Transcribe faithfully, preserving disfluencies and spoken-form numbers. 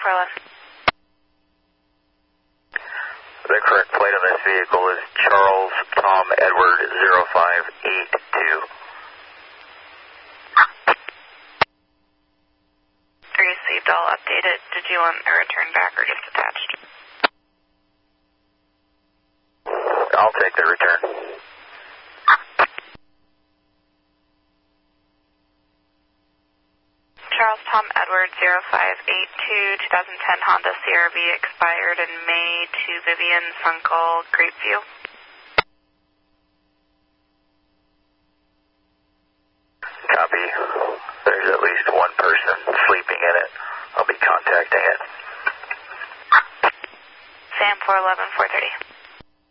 four eleven. The correct plate on this vehicle is Charles Tom Edward zero five eight two. Received, all updated. Did you want a return back or just attached? I'll take the return. Charles Tom Edward zero five eight two, twenty ten Honda C R V expired in May to Vivian Sunkel, Grapeview. Copy. There's at least one person sleeping in it. I'll be contacting it. Sam four eleven, four thirty.